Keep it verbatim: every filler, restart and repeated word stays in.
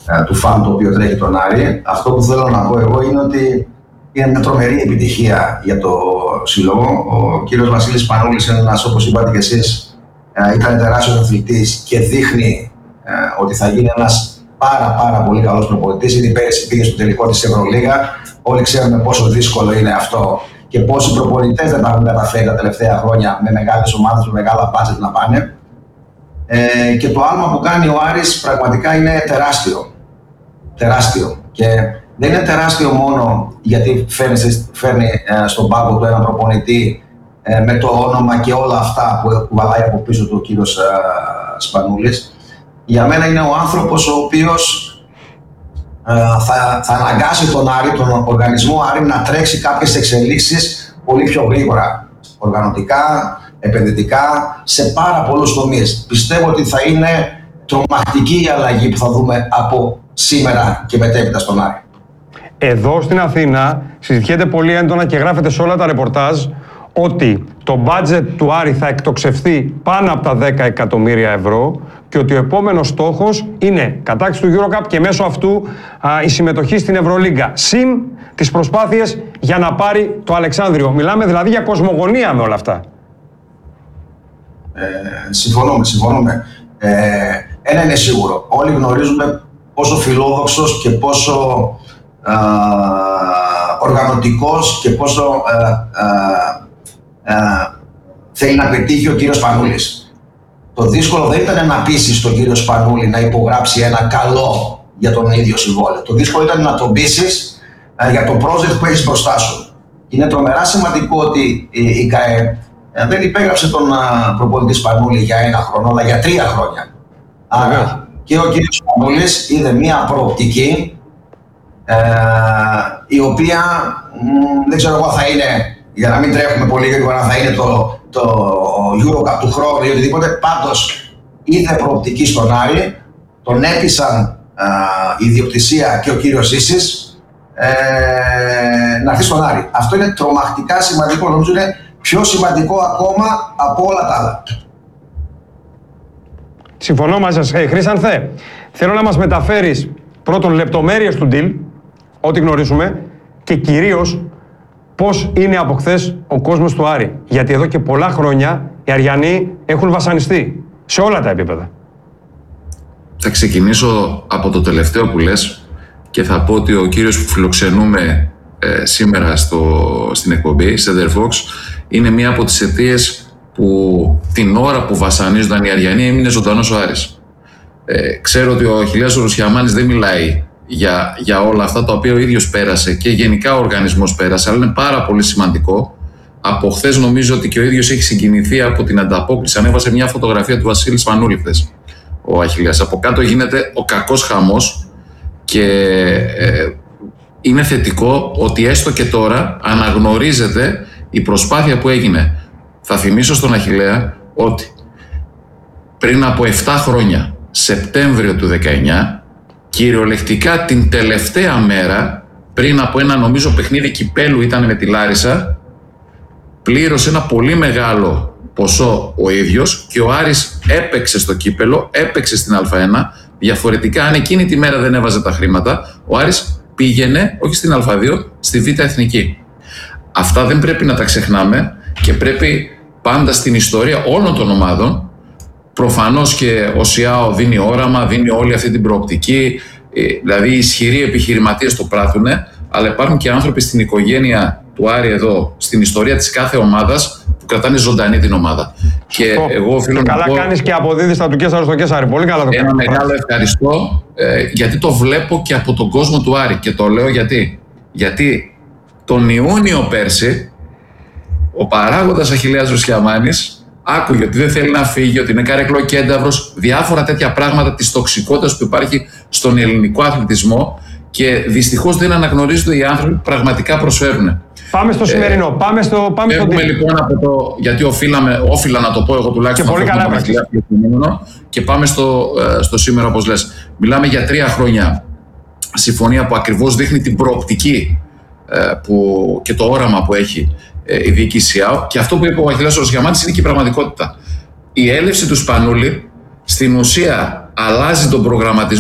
ε, του φαν το οποίο τρέχει τον Άρη. Αυτό που θέλω να πω εγώ είναι ότι είναι μια τρομερή επιτυχία για το σύλλογο. Ο κύριος Βασίλης Σπανούλης είναι ένας, όπως είπατε και εσείς, ε, ήταν τεράστιος αθλητής και δείχνει ε, ότι θα γίνει ένας πάρα πάρα πολύ καλός προπονητής. Ήδη πέρυσι πήγε στο τελικό της Ευρωλίγα. Όλοι ξέρουμε πόσο δύσκολο είναι αυτό και πόσοι προπονητές δεν τα έχουν καταφέρει τα τελευταία χρόνια με μεγάλες ομάδες, με μεγάλα μπάτζετ να πάνε. Ε, και το άλμα που κάνει ο Άρης πραγματικά είναι τεράστιο. Τεράστιο. Και δεν είναι τεράστιο μόνο γιατί φέρνει, φέρνει ε, στον πάγκο του έναν προπονητή ε, με το όνομα και όλα αυτά που κουβαλάει από πίσω του ο κύριος ε, Σπανούλης. Για μένα είναι ο άνθρωπος ο οποίος ε, θα, θα αναγκάσει τον Άρη, τον οργανισμό Άρη, να τρέξει κάποιες εξελίξεις πολύ πιο γρήγορα. Οργανωτικά, επενδυτικά, σε πάρα πολλούς τομείς. Πιστεύω ότι θα είναι τρομακτική η αλλαγή που θα δούμε από σήμερα και μετέπειτα στον Άρη. Εδώ στην Αθήνα συζητιέται πολύ έντονα και γράφεται σε όλα τα ρεπορτάζ ότι το budget του Άρη θα εκτοξευθεί πάνω από τα δέκα εκατομμύρια ευρώ και ότι ο επόμενος στόχος είναι κατάκτηση του EuroCup και μέσω αυτού α, η συμμετοχή στην Ευρωλίγκα. Συν τις προσπάθειες για να πάρει το Αλεξάνδριο. Μιλάμε δηλαδή για κοσμογονία με όλα αυτά. Ε, συμφωνούμε, συμφωνούμε. Ε, ένα είναι σίγουρο. Όλοι γνωρίζουμε πόσο φιλόδοξος και πόσο α, οργανωτικός και πόσο α, α, α, θέλει να πετύχει ο κύριος Σπανούλης. Το δύσκολο δεν ήταν να πείσεις τον κύριο Σπανούλη να υπογράψει ένα καλό για τον ίδιο συμβόλαιο. Το δύσκολο ήταν να τον πείσεις α, για το project που έχεις μπροστά σου. Είναι τρομερά σημαντικό ότι η, η ΚΑΕ δεν υπέγραψε τον α, προπονητή Σπανούλη για ένα χρόνο, αλλά για τρία χρόνια. Άρα και ο κύριος Σπανούλης είδε μία προοπτική ε, η οποία μ, δεν ξέρω εγώ θα είναι, για να μην τρέχουμε πολύ γρήγορα, θα είναι το, το EuroCup του χρόνου ή οτιδήποτε. Πάντως είδε προοπτική στον Άρη, τον έπεισαν ε, η ιδιοκτησία και ο κύριος Ζήσης ε, να έρθει στον Άρη. Αυτό είναι τρομακτικά σημαντικό, νομίζω είναι πιο σημαντικό ακόμα από όλα τα άλλα. Συμφωνώ μαζί σας. Hey, Χρήσανθε, θέλω να μας μεταφέρεις πρώτον λεπτομέρειες του deal, ό,τι γνωρίζουμε, και κυρίως πώς είναι από χθες ο κόσμος του Άρη. Γιατί εδώ και πολλά χρόνια οι Αριανοί έχουν βασανιστεί σε όλα τα επίπεδα. Θα ξεκινήσω από το τελευταίο που λες και θα πω ότι ο κύριος που φιλοξενούμε ε, σήμερα στο, στην εκπομπή, Center Fox, είναι μία από τις αιτίες που την ώρα που βασανίζονταν οι Αριανοί έμεινε ζωντανός ο Άρης. Ε, ξέρω ότι ο Αχιλλέας ο Ρουσιαμάνης δεν μιλάει για, για όλα αυτά τα οποία ο ίδιος πέρασε και γενικά ο οργανισμός πέρασε, αλλά είναι πάρα πολύ σημαντικό. Από χθες νομίζω ότι και ο ίδιος έχει συγκινηθεί από την ανταπόκριση. Ανέβασε μια φωτογραφία του Βασίλη Σπανούλη χθες, ο Αχιλλέας. Από κάτω γίνεται ο κακός χαμός και ε, είναι θετικό ότι έστω και τώρα αναγνωρίζεται η προσπάθεια που έγινε. Θα θυμίσω στον Αχιλλέα ότι πριν από επτά χρόνια, Σεπτέμβριο του δεκαεννιά, κυριολεκτικά την τελευταία μέρα, πριν από ένα νομίζω παιχνίδι κυπέλου ήταν με τη Λάρισα, πλήρωσε ένα πολύ μεγάλο ποσό ο ίδιος και ο Άρης έπαιξε στο κύπελο, έπαιξε στην Α1. Διαφορετικά, αν εκείνη τη μέρα δεν έβαζε τα χρήματα, ο Άρης πήγαινε, όχι στην Α2, στη Β' Εθνική. Αυτά δεν πρέπει να τα ξεχνάμε και πρέπει πάντα στην ιστορία όλων των ομάδων, προφανώς και ο ΣΙΑΟ δίνει όραμα, δίνει όλη αυτή την προοπτική, δηλαδή οι ισχυροί επιχειρηματίες το πράττουν, αλλά υπάρχουν και άνθρωποι στην οικογένεια του Άρη εδώ, στην ιστορία της κάθε ομάδας, που κρατάνε ζωντανή την ομάδα. Και oh, εγώ οφείλω να καλά πω, κάνεις και αποδίδεις τα του Κέσσαρου στο Κέσσαρι. Πολύ καλά το κάνεις. Ένα μεγάλο ευχαριστώ, ε, γιατί το βλέπω και από τον κόσμο του Άρη. Και το λέω γιατί. Γιατί τον Ιούνιο πέρσι, ο παράγοντας Αχιλλέας Ρουσιαμάνης άκουγε ότι δεν θέλει να φύγει, ότι είναι καρεκλοκένταυρος, διάφορα τέτοια πράγματα της τοξικότητας που υπάρχει στον ελληνικό αθλητισμό και δυστυχώς δεν αναγνωρίζονται οι άνθρωποι που πραγματικά προσφέρουν. Πάμε στο σημερινό. Ε, πάμε στο πάμε στο λοιπόν από το, γιατί οφείλαμε, όφιλα να το πω εγώ τουλάχιστον. Και πολύ καλά έπρεπε. Και πάμε στο, στο σήμερα, όπως λες. Μιλάμε για τρία χρόνια συμφωνία που ακριβώς δείχνει την προοπτική που, και το όραμα που έχει η διοίκηση ΣΙΑΟ. Και αυτό που είπε ο Αχιλλέας Ρουσιαμάνης είναι και η πραγματικότητα. Η έλευση του Σπανούλη στην ουσία αλλάζει τον προγραμματισμό